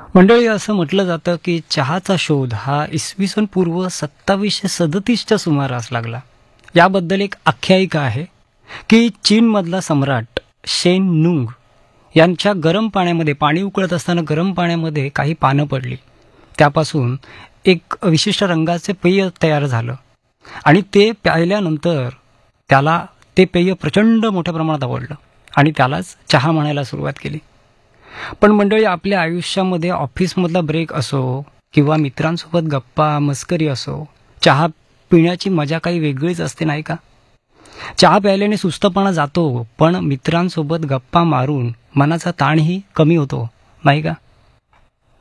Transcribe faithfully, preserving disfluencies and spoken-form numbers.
मंडळी, असं म्हटलं जातं की चहाचा शोध हा इसवी सन पूर्व सत्तावीसशे सदतीसच्या सुमारास लागला. याबद्दल एक आख्यायिका आहे की चीनमधला सम्राट शेन नुंग यांच्या गरम पाण्यामध्ये, पाणी उकळत असताना गरम पाण्यामध्ये काही पानं पडली. त्यापासून एक विशिष्ट रंगाचे पेय तयार झालं आणि ते प्यायल्यानंतर त्याला ते पेय प्रचंड मोठ्या प्रमाणात आवडलं आणि त्यालाच चहा म्हणायला सुरुवात केली. पण मंडळी, आपल्या आयुष्यामध्ये ऑफिसमधला ब्रेक असो किंवा मित्रांसोबत गप्पा मस्करी असो, चहा पिण्याची मजा काही वेगळीच असते, नाही का? चहा प्यायल्याने सुस्तपणा जातो, पण मित्रांसोबत गप्पा मारून मनाचा ताणही कमी होतो, नाही का?